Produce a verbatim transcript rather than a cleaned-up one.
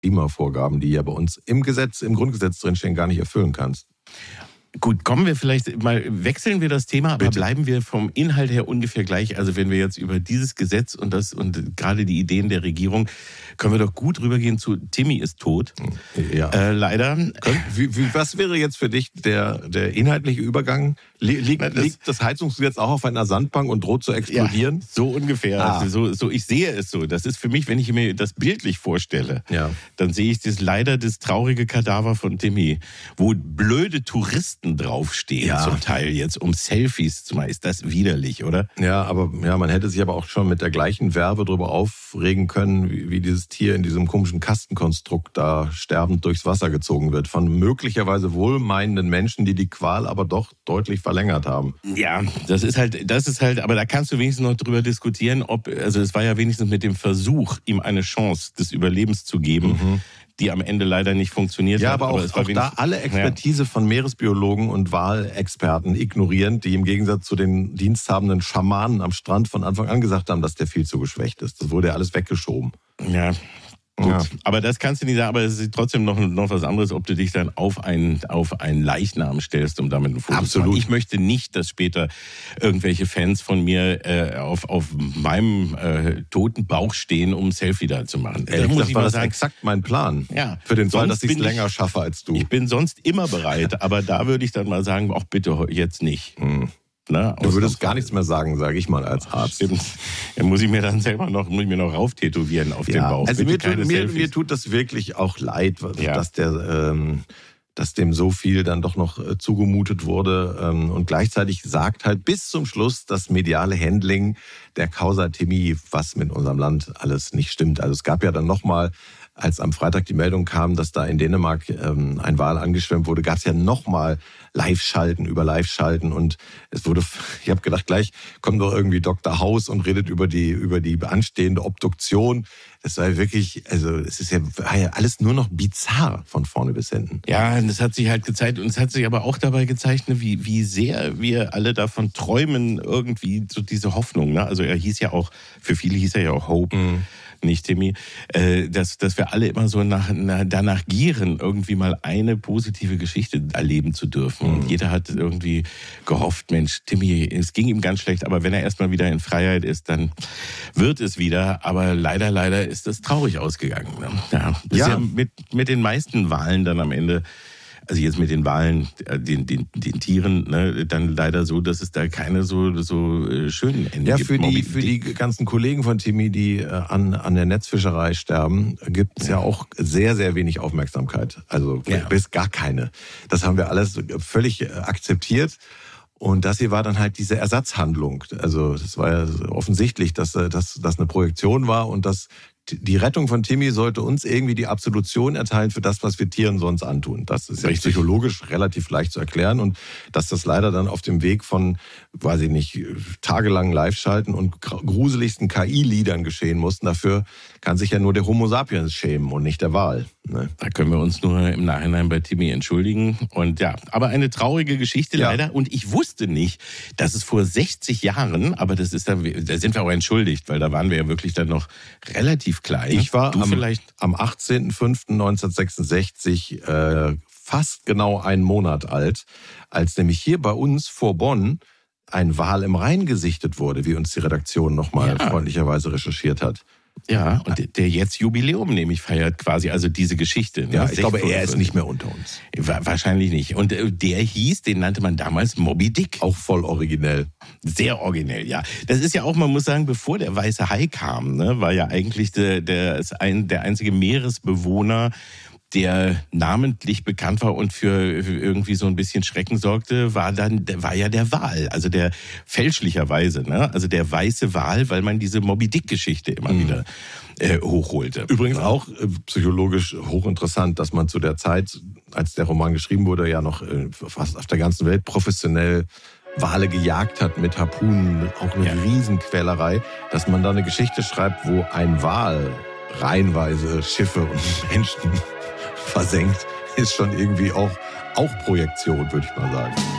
Klimavorgaben, die ja bei uns im Gesetz, im Grundgesetz drinstehen, gar nicht erfüllen kannst. Gut, kommen wir vielleicht mal, wechseln wir das Thema, aber Bitte. Bleiben wir vom Inhalt her ungefähr gleich. Also wenn wir jetzt über dieses Gesetz und das und gerade die Ideen der Regierung, können wir doch gut rübergehen zu Timmy ist tot. Ja. Äh, leider. Wie, wie, was wäre jetzt für dich der, der inhaltliche Übergang? Liegt, das, liegt das Heizungsgesetz auch auf einer Sandbank und droht zu explodieren? Ja, so ungefähr. Ah. Also so, so, ich sehe es so. Das ist für mich, wenn ich mir das bildlich vorstelle, Ja. dann sehe ich das leider das traurige Kadaver von Timmy, wo blöde Touristen draufstehen, Ja. zum Teil jetzt, um Selfies zu machen. Ist das widerlich, oder? Ja, aber ja, man hätte sich aber auch schon mit der gleichen Verbe darüber aufregen können, wie, wie dieses Tier in diesem komischen Kastenkonstrukt da sterbend durchs Wasser gezogen wird. Von möglicherweise wohlmeinenden Menschen, die die Qual aber doch deutlich verlängert haben. Ja, das ist halt, das ist halt, aber da kannst du wenigstens noch drüber diskutieren, ob, also es war ja wenigstens mit dem Versuch, ihm eine Chance des Überlebens zu geben, mhm. die am Ende leider nicht funktioniert ja, hat. aber auch, aber es war auch da alle Expertise ja. von Meeresbiologen und Walexperten ignorierend, die im Gegensatz zu den diensthabenden Schamanen am Strand von Anfang an gesagt haben, dass der viel zu geschwächt ist. Das wurde ja alles weggeschoben. Ja. Gut, ja. aber das kannst du nicht sagen, aber es ist trotzdem noch, noch was anderes, ob du dich dann auf einen, auf einen Leichnam stellst, um damit ein Foto Absolut. zu machen. Ich möchte nicht, dass später irgendwelche Fans von mir äh, auf, auf meinem äh, toten Bauch stehen, um ein Selfie da zu machen. Ehrlich da muss gesagt ich war mal das sagen, exakt mein Plan. Ja, für den Fall, sonst dass ich es bin länger ich- schaffe als du. ich bin sonst immer bereit, aber da würde ich dann mal sagen, auch bitte jetzt nicht. Hm. Ne? Du würdest gar nichts mehr sagen, sage ich mal als Arzt. Stimmt. Dann muss ich mir dann selber noch, muss ich mir noch rauftätowieren auf den Bauch. Also Bitte mir tut, keine mir, Selfies. mir tut das wirklich auch leid, Ja. dass der, ähm, dass dem so viel dann doch noch äh, zugemutet wurde. Ähm, und gleichzeitig sagt halt bis zum Schluss das mediale Handling der Causa Timmy, was mit unserem Land alles nicht stimmt. Also es gab ja dann nochmal, als am Freitag die Meldung kam, dass da in Dänemark ähm, ein Wal angeschwemmt wurde, gab es ja nochmal Live-Schalten über Live-Schalten. Und es wurde, ich habe gedacht, gleich kommt doch irgendwie Doktor House und redet über die, über die anstehende Obduktion. Das war wirklich, also es ist ja, war ja alles nur noch bizarr von vorne bis hinten. Ja, und das hat sich halt gezeigt und es hat sich aber auch dabei gezeigt, ne, wie, wie sehr wir alle davon träumen, irgendwie so diese Hoffnung. Ne? Also er hieß ja auch, für viele hieß er ja auch Hope, Mhm. nicht Timmy, äh, dass, dass wir alle immer so nach, na, danach gieren, irgendwie mal eine positive Geschichte erleben zu dürfen. Mhm. Und jeder hat irgendwie gehofft, Mensch, Timmy, es ging ihm ganz schlecht, aber wenn er erstmal wieder in Freiheit ist, dann wird es wieder. Aber leider, leider ist das traurig ausgegangen. Ne? Ja, das Ja. ist ja mit, mit den meisten Wahlen dann am Ende, also jetzt mit den Wahlen, äh, den, den, den Tieren, ne, dann leider so, dass es da keine so, so äh, schönen Enden Ja, gibt. für die, Moby für die Dick. ganzen Kollegen von Timmy, die äh, an, an der Netzfischerei sterben, gibt es ja. ja auch sehr, sehr wenig Aufmerksamkeit. Also Ja. bis gar keine. Das haben wir alles völlig äh, akzeptiert. Und das hier war dann halt diese Ersatzhandlung. Also das war ja offensichtlich, dass äh, das dass eine Projektion war und dass die Rettung von Timmy sollte uns irgendwie die Absolution erteilen für das, was wir Tieren sonst antun. Das ist ja Richtig. psychologisch relativ leicht zu erklären. Und dass das leider dann auf dem Weg von, weiß ich nicht, tagelangen Live-Schalten und gruseligsten K I-Liedern geschehen mussten, dafür kann sich ja nur der Homo sapiens schämen und nicht der Wal. Ne? Da können wir uns nur im Nachhinein bei Timmy entschuldigen. Und ja, aber eine traurige Geschichte Ja. leider. Und ich wusste nicht, dass es vor sechzig Jahren, aber das ist dann, da sind wir auch entschuldigt, weil da waren wir ja wirklich dann noch relativ klein. Ich war du am, vielleicht. am achtzehnten fünften neunzehnhundertsechsundsechzig äh, fast genau einen Monat alt, als nämlich hier bei uns vor Bonn ein Wal im Rhein gesichtet wurde, wie uns die Redaktion nochmal Ja. freundlicherweise recherchiert hat. Ja, und der- der jetzt Jubiläum nämlich feiert quasi, also diese Geschichte. Ne? Ja, ich glaube, er ist sechshundert nicht mehr unter uns. Wa- Wahrscheinlich nicht. Und äh, der hieß, den nannte man damals Moby Dick. Auch voll originell. Sehr originell, ja. Das ist ja auch, man muss sagen, bevor der weiße Hai kam, ne, war ja eigentlich der, der, ist ein, der einzige Meeresbewohner, der namentlich bekannt war und für, für irgendwie so ein bisschen Schrecken sorgte, war dann, der war ja der Wal, also der fälschlicherweise, ne, also der weiße Wal, weil man diese Moby Dick Geschichte immer Mhm. wieder äh, hochholte. Übrigens auch äh, psychologisch hochinteressant, dass man zu der Zeit, als der Roman geschrieben wurde, ja noch äh, fast auf der ganzen Welt professionell Wale gejagt hat mit Harpunen, auch eine Ja. Riesenquälerei, dass man da eine Geschichte schreibt, wo ein Wal reihenweise Schiffe und Menschen versenkt, ist schon irgendwie auch, auch Projektion, würde ich mal sagen.